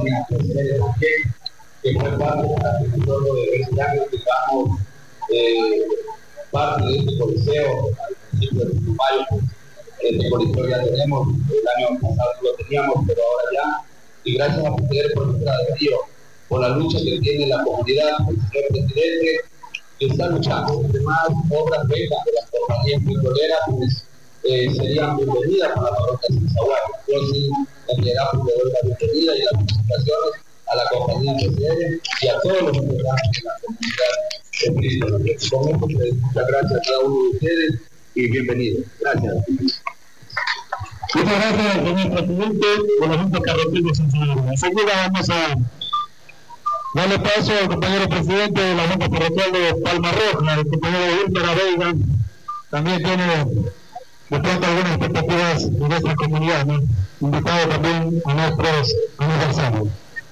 Sonia Pérez también, que fue parte de la nosotros de este año que estamos parte de este coliseo al principio de mayo. Este coliseo ya tenemos, el año pasado no lo teníamos, pero ahora ya, y gracias a ustedes por nuestra desafío, por la lucha que tiene la comunidad, el señor presidente, que está luchando. Además, obras vengan de las compañías petroleras, pues serían bienvenidas para la parroquia de Zaguay. Yo sí, en realidad, le doy la bienvenida y las felicitaciones a la compañía PCR y a todos los integrantes de la comunidad de Cristo. Con esto, muchas gracias a cada uno de ustedes y bienvenidos. Gracias. Muchas gracias, señor presidente de la Junta Parroquial de San Salvador. Enseguida vamos a darle paso al compañero presidente de la Junta Parroquial de Palma Roja, el compañero Wilmer Veiga. También tiene de pronto algunas expectativas de nuestra comunidad, ¿no? Invitado también a nuestros aniversarios.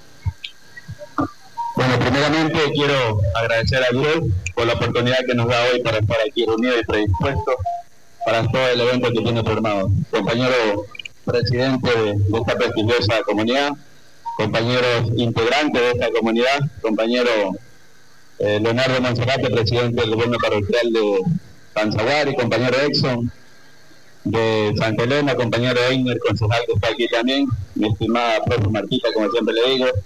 Bueno, primeramente quiero agradecer a Dios por la oportunidad que nos da hoy para estar aquí reunidos y predispuestos para todo el evento que tiene programado. Compañero presidente de esta prestigiosa comunidad, compañeros integrantes de esta comunidad, compañero Leonardo Monserrate, presidente del gobierno parroquial de Panzaguari, compañero Exxon de Santa Elena, compañero Einer, concejal que está aquí también, mi estimada profe Marquita, como siempre le digo,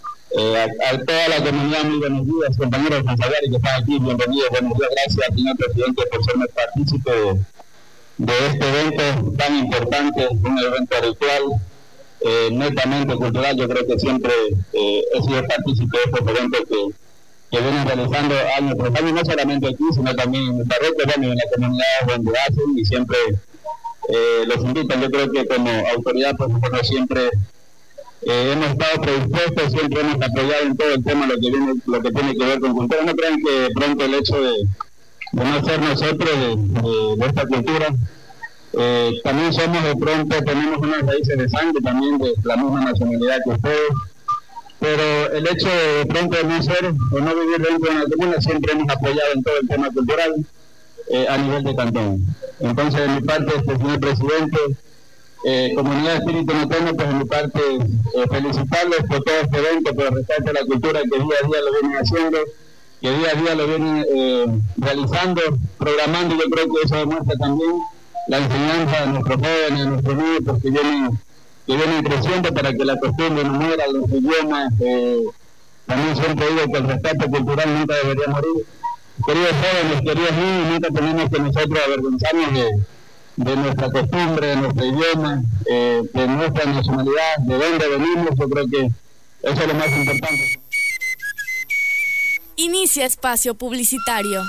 a toda la comunidad, muy buenos días, compañeros de Panzaguari que están aquí, bienvenidos, buenos días, gracias, señor presidente, por ser partícipe de este evento tan importante, un evento ritual, netamente cultural. Yo creo que siempre he sido partícipe de estos eventos que vienen realizando año tras año, no solamente aquí, sino también en el parroquia, bueno, en las comunidades donde hacen, y siempre los invitan. Yo creo que como autoridad, pues nosotros siempre hemos estado predispuestos, siempre hemos apoyado en todo el tema lo que tiene que ver con cultura. No crean que de pronto el hecho de no ser nosotros de esta cultura, también somos de pronto, tenemos unas raíces de sangre también de la misma nacionalidad que ustedes, pero el hecho de pronto de no ser o no vivir dentro de una comuna, siempre hemos apoyado en todo el tema cultural a nivel de cantón. Entonces, de mi parte, señor presidente, Comunidad de Espíritu Materno, pues de mi parte, felicitarles por todo este evento, por el rescate de la cultura que día a día lo vienen haciendo, que día a día lo vienen realizando, programando. Yo creo que eso demuestra también la enseñanza de nuestros jóvenes, de nuestros niños, que vienen creciendo para que la costumbre no muera, los idiomas. También siempre digo que el rescate cultural nunca debería morir. Queridos jóvenes, queridos niños, nunca tenemos que nosotros avergonzarnos de nuestra costumbre, de nuestro idioma, de nuestra nacionalidad, de dónde venimos. Yo creo que eso es lo más importante. Inicia espacio publicitario.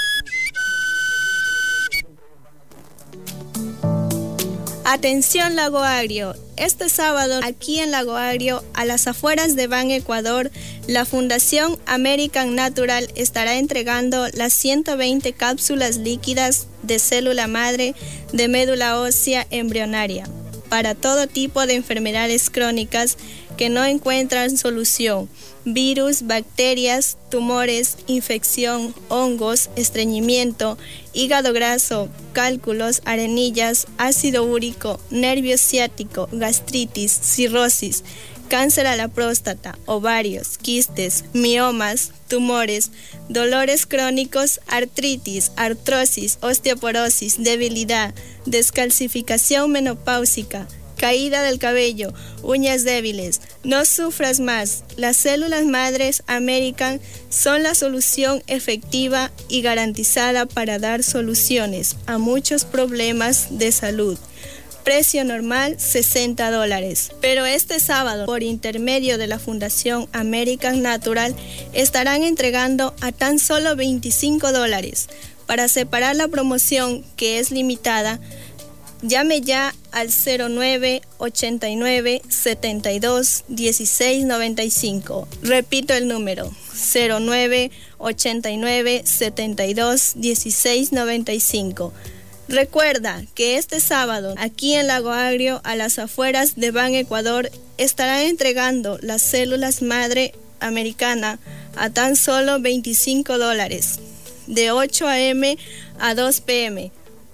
Atención Lago Agrio, este sábado aquí en Lago Agrio, a las afueras de Ban Ecuador, la Fundación American Natural estará entregando las 120 cápsulas líquidas de célula madre de médula ósea embrionaria para todo tipo de enfermedades crónicas que no encuentran solución: virus, bacterias, tumores, infección, hongos, estreñimiento, hígado graso, cálculos, arenillas, ácido úrico, nervio ciático, gastritis, cirrosis, cáncer a la próstata, ovarios, quistes, miomas, tumores, dolores crónicos, artritis, artrosis, osteoporosis, debilidad, descalcificación menopáusica, caída del cabello, uñas débiles. No sufras más. Las células madres American son la solución efectiva y garantizada para dar soluciones a muchos problemas de salud. Precio normal $60. Pero este sábado, por intermedio de la Fundación American Natural, estarán entregando a tan solo $25. Para separar la promoción, que es limitada, llame ya al 09 89 72 16 95. Repito el número: 09 89 72 16 95. Recuerda que este sábado, aquí en Lago Agrio, a las afueras de Ban Ecuador, estarán entregando las células madre americana a tan solo $25, de 8 a.m. a 2 p.m.